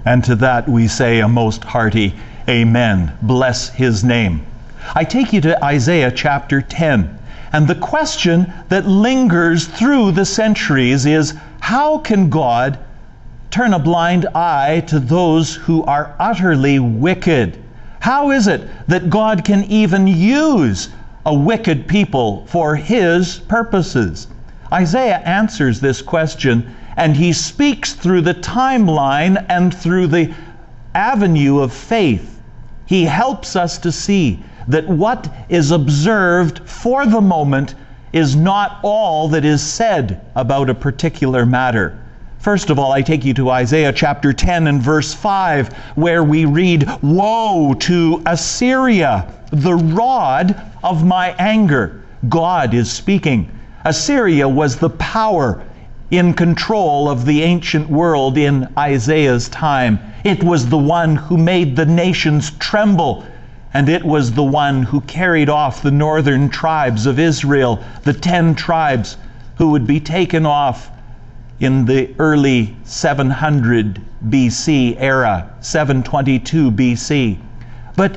And to that we say a most hearty amen. Bless his name. I take you to Isaiah chapter 10. And the question that lingers through the centuries is, how can God turn a blind eye to those who are utterly wicked? How is it that God can even use a wicked people for his purposes? Isaiah answers this question, and he speaks through the timeline and through the avenue of faith. He helps us to see that what is observed for the moment is not all that is said about a particular matter. First of all, I take you to Isaiah chapter 10 and verse 5, where we read, "Woe to Assyria, the rod of my anger." God is speaking. Assyria was the power in control of the ancient world in Isaiah's time. It was the one who made the nations tremble, and it was the one who carried off the northern tribes of Israel, the 10 tribes who would be taken off in the early 700 BC era, 722 BC. But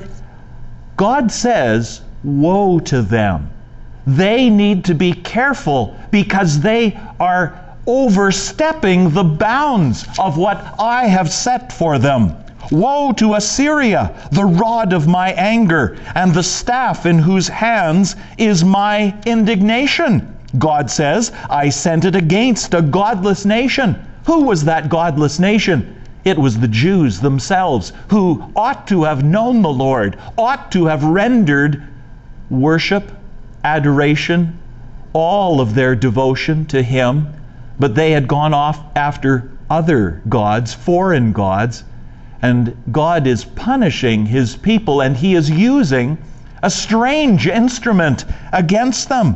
God says, woe to them. They need to be careful because they are overstepping the bounds of what I have set for them. Woe to Assyria, the rod of my anger, and the staff in whose hands is my indignation. God says, I sent it against a godless nation. Who was that godless nation? It was the Jews themselves, who ought to have known the Lord, ought to have rendered worship, adoration, all of their devotion to him, but they had gone off after other gods, foreign gods, and God is punishing his people, and he is using a strange instrument against them.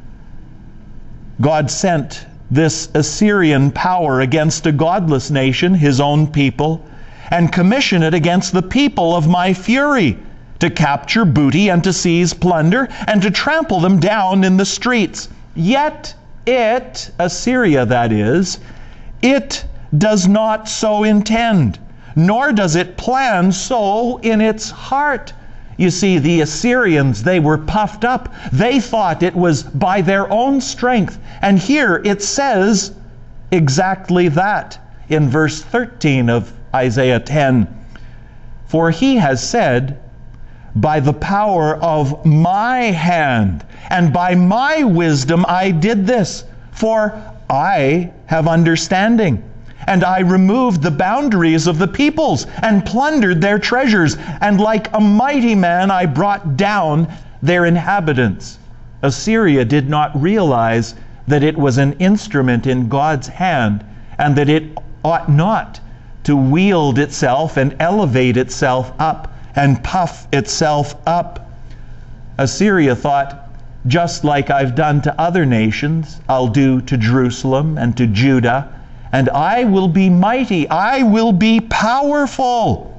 God sent this Assyrian power against a godless nation, his own people, and commissioned it against the people of my fury, to capture booty and to seize plunder and to trample them down in the streets. Yet it, Assyria that is, it does not so intend, nor does it plan so in its heart. You see, the Assyrians, they were puffed up. They thought it was by their own strength. And here it says exactly that in verse 13 of Isaiah 10. For he has said, by the power of my hand and by my wisdom I did this, for I have understanding. And I removed the boundaries of the peoples and plundered their treasures. And like a mighty man, I brought down their inhabitants. Assyria did not realize that it was an instrument in God's hand and that it ought not to wield itself and elevate itself up and puff itself up. Assyria thought, just like I've done to other nations, I'll do to Jerusalem and to Judah, and I will be mighty, I will be powerful.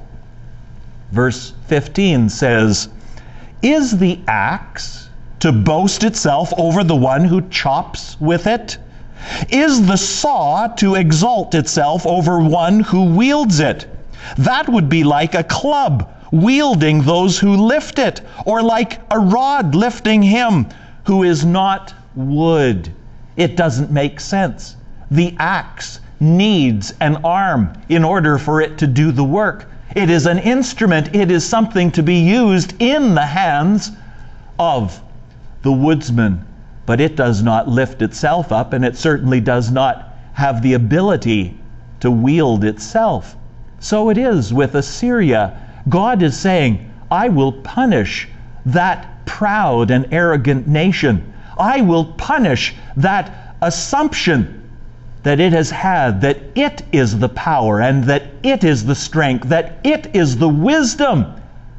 Verse 15 says, is the axe to boast itself over the one who chops with it? Is the saw to exalt itself over one who wields it? That would be like a club wielding those who lift it, or like a rod lifting him who is not wood. It doesn't make sense. The axe needs an arm in order for it to do the work. It is an instrument. It is something to be used in the hands of the woodsman. But it does not lift itself up, and it certainly does not have the ability to wield itself. So it is with Assyria. God is saying, I will punish that proud and arrogant nation. I will punish that assumption that it has had, that it is the power and that it is the strength, that it is the wisdom.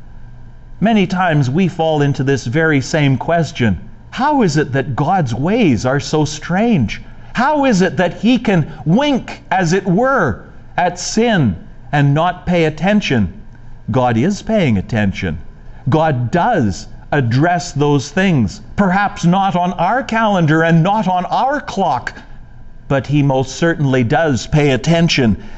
Many times we fall into this very same question. How is it that God's ways are so strange? How is it that he can wink, as it were, at sin and not pay attention? God is paying attention. God does address those things. Perhaps not on our calendar and not on our clock, but he most certainly does pay attention